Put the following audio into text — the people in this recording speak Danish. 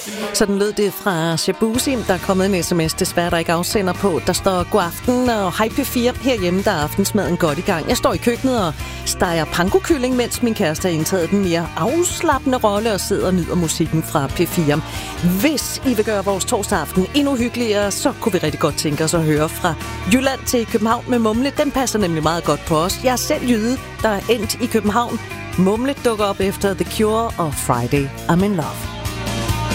Sådan lød det fra Shabuzi. Der er kommet en sms, desværre der ikke afsender på. Der står god aften og hej P4. Herhjemme der er aftensmaden godt i gang. Jeg står i køkkenet og steger pankokylling, mens min kæreste har indtaget den mere afslappende rolle og sidder og nyder musikken fra P4. Hvis I vil gøre vores torsdag aften endnu hyggeligere, så kunne vi rigtig godt tænke os at høre fra Jylland til København med Mumle. Den passer nemlig meget godt på os. Jeg er selv jyde, der er endt i København. Mumle dukker op efter The Cure og Friday I'm in Love.